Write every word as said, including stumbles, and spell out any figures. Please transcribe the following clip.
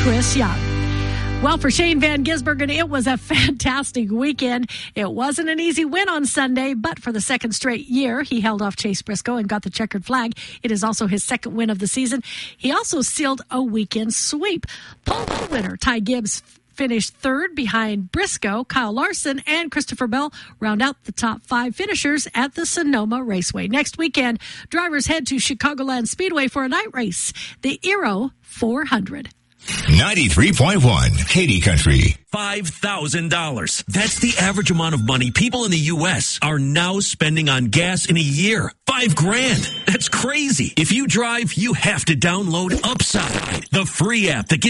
Chris Young. Well, for Shane Van Gisbergen, it was a fantastic weekend. It wasn't an easy win on Sunday, but for the second straight year, he held off Chase Briscoe and got the checkered flag. It is also his second win of the season. He also sealed a weekend sweep. Pole vault winner Ty Gibbs finished third behind Briscoe. Kyle Larson and Christopher Bell round out the top five finishers at the Sonoma Raceway. Next weekend, drivers head to Chicagoland Speedway for a night race, the Aero four hundred. ninety-three point one Katy Country. five thousand dollars. That's the average amount of money people in the U S are now spending on gas in a year. Five grand. That's crazy. If you drive, you have to download Upside, the free app that gives